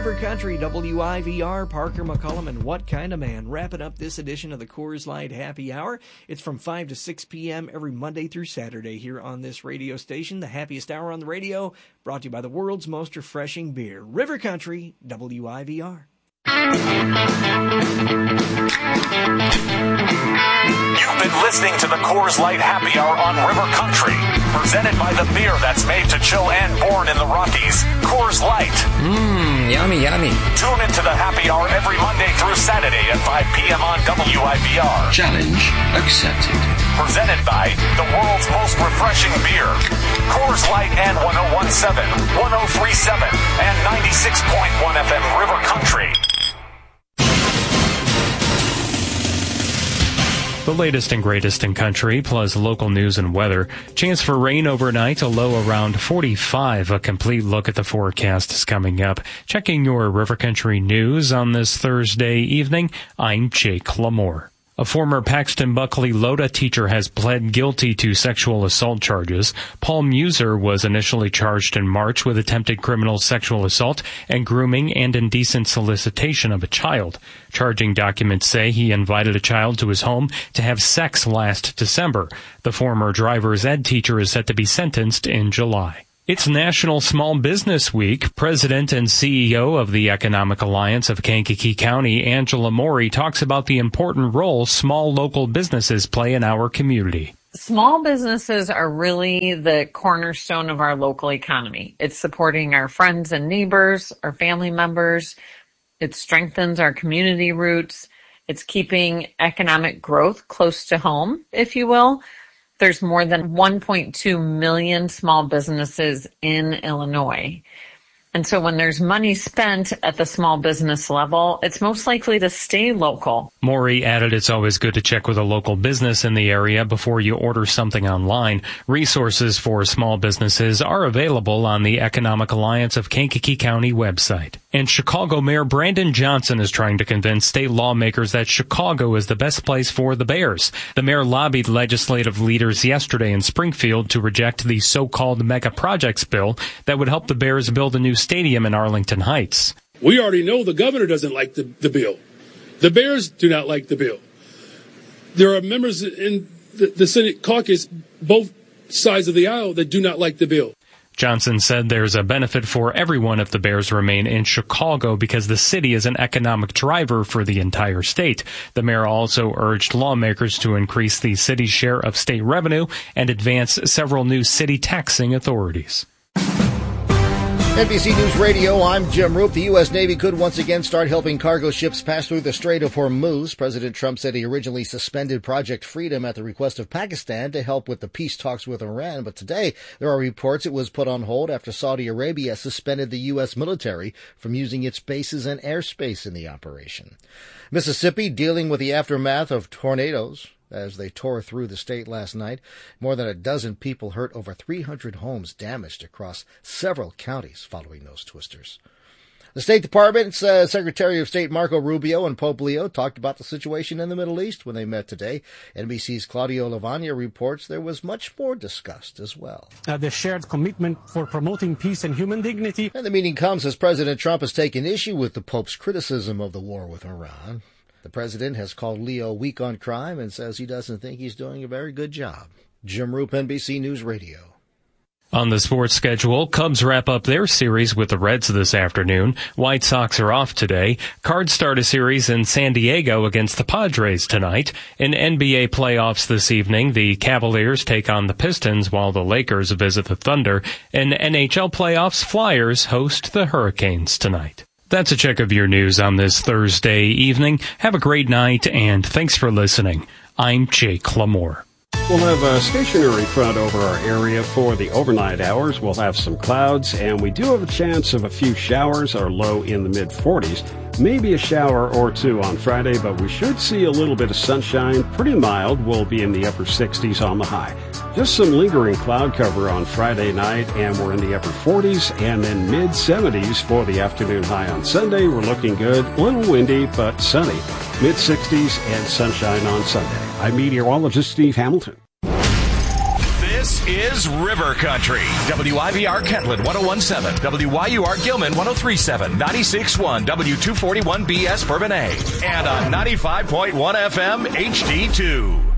River Country, WIVR, Parker McCollum, and What Kind of Man. Wrapping up this edition of the Coors Light Happy Hour. It's from 5 to 6 p.m. every Monday through Saturday here on this radio station. The happiest hour on the radio, brought to you by the world's most refreshing beer. River Country, WIVR. You've been listening to the Coors Light Happy Hour on River Country, presented by the beer that's made to chill and born in the Rockies, Coors Light. Yummy, yummy. Tune into the Happy Hour every Monday through Saturday at 5 p.m. on WIBR. Challenge accepted. Presented by the world's most refreshing beer, Coors Light and 1017, 1037, and 96.1 FM River Country. The latest and greatest in country, plus local news and weather. Chance for rain overnight, a low around 45. A complete look at the forecast is coming up. Checking your River Country news on this Thursday evening, I'm Jake Lamore. A former Paxton Buckley Loda teacher has pled guilty to sexual assault charges. Paul Muser was initially charged in March with attempted criminal sexual assault and grooming and indecent solicitation of a child. Charging documents say he invited a child to his home to have sex last December. The former driver's ed teacher is set to be sentenced in July. It's National Small Business Week. President and CEO of the Economic Alliance of Kankakee County, Angela Maury, talks about the important role small local businesses play in our community. Small businesses are really the cornerstone of our local economy. It's supporting our friends and neighbors, our family members. It strengthens our community roots. It's keeping economic growth close to home, if you will. There's more than 1.2 million small businesses in Illinois. And so when there's money spent at the small business level, it's most likely to stay local. Maury added it's always good to check with a local business in the area before you order something online. Resources for small businesses are available on the Economic Alliance of Kankakee County website. And Chicago Mayor Brandon Johnson is trying to convince state lawmakers that Chicago is the best place for the Bears. The mayor lobbied legislative leaders yesterday in Springfield to reject the so-called mega projects bill that would help the Bears build a new stadium in Arlington Heights. We already know the governor doesn't like the bill. The Bears do not like the bill. There are members in the Senate caucus, both sides of the aisle, that do not like the bill. Johnson said there's a benefit for everyone if the Bears remain in Chicago because the city is an economic driver for the entire state. The mayor also urged lawmakers to increase the city's share of state revenue and advance several new city taxing authorities. NBC News Radio, I'm Jim Roop. The U.S. Navy could once again start helping cargo ships pass through the Strait of Hormuz. President Trump said he originally suspended Project Freedom at the request of Pakistan to help with the peace talks with Iran. But today, there are reports it was put on hold after Saudi Arabia suspended the U.S. military from using its bases and airspace in the operation. Mississippi dealing with the aftermath of tornadoes as they tore through the state last night. More than a dozen people hurt, over 300 homes damaged across several counties following those twisters. The State Department's Secretary of State Marco Rubio and Pope Leo talked about the situation in the Middle East when they met today. NBC's Claudio Lavagna reports there was much more discussed as well. The shared commitment for promoting peace and human dignity. And the meeting comes as President Trump has taken issue with the Pope's criticism of the war with Iran. The president has called Leo weak on crime and says he doesn't think he's doing a very good job. Jim Roop, NBC News Radio. On the sports schedule, Cubs wrap up their series with the Reds this afternoon. White Sox are off today. Cards start a series in San Diego against the Padres tonight. In NBA playoffs this evening, the Cavaliers take on the Pistons while the Lakers visit the Thunder. In NHL playoffs, Flyers host the Hurricanes tonight. That's a check of your news on this Thursday evening. Have a great night, and thanks for listening. I'm Jake Lamore. We'll have a stationary front over our area for the overnight hours. We'll have some clouds, and we do have a chance of a few showers, our low in the mid-40s. Maybe a shower or two on Friday, but we should see a little bit of sunshine. Pretty mild. We'll be in the upper 60s on the high. Just some lingering cloud cover on Friday night, and we're in the upper 40s and then mid-70s for the afternoon high on Sunday. We're looking good. A little windy, but sunny. Mid-60s and sunshine on Sunday. I'm meteorologist Steve Hamilton. This is River Country. WIVR Kentland 101.7, WYUR Gilman 103.7, 96.1 W241BS Bourbonnais, and on 95.1 FM HD2.